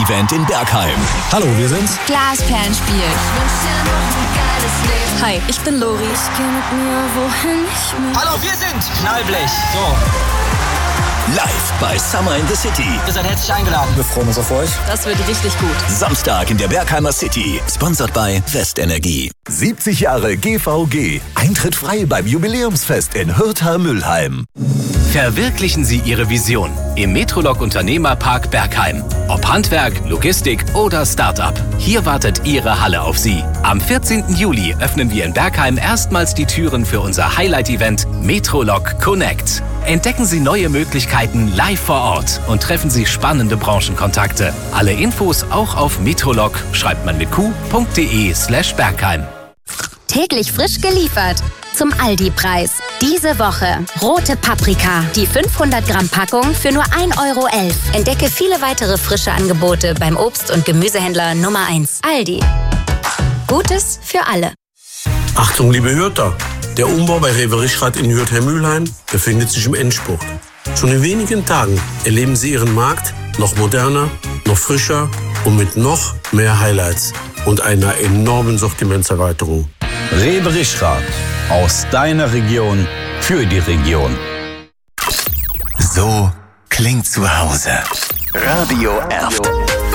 Highlight-Event in Bergheim. Hallo, wir sind's. Glasperlenspiel. Hi, ich bin Lori. Hallo, wir sind Knallblech. Live bei Summer in the City. Ihr seid herzlich eingeladen. Wir freuen uns auf euch. Das wird richtig gut. Samstag in der Bergheimer City. Sponsored bei Westenergie. 70 Jahre GVG. Eintritt frei beim Jubiläumsfest in Hürther-Mühlheim. Verwirklichen Sie Ihre Vision im Metrolog Unternehmerpark Bergheim. Ob Handwerk, Logistik oder Start-up. Hier wartet Ihre Halle auf Sie. Am 14. Juli öffnen wir in Bergheim erstmals die Türen für unser Highlight-Event Metrolog Connect. Entdecken Sie neue Möglichkeiten live vor Ort und treffen Sie spannende Branchenkontakte. Alle Infos auch auf metrolog, schreibt man mit q.de/Bergheim. Täglich frisch geliefert. Zum Aldi-Preis. Diese Woche rote Paprika. Die 500 Gramm Packung für nur 1,11 Euro. Entdecke viele weitere frische Angebote beim Obst- und Gemüsehändler Nummer 1. Aldi. Gutes für alle. Achtung, liebe Hürther! Der Umbau bei Rewe Rischrad in Hürther-Mühlheim befindet sich im Endspurt. Schon in wenigen Tagen erleben Sie Ihren Markt noch moderner, noch frischer und mit noch mehr Highlights und einer enormen Sortimentserweiterung. Rewe Rischrad. Aus deiner Region für die Region. So klingt zu Hause. Radio Erft.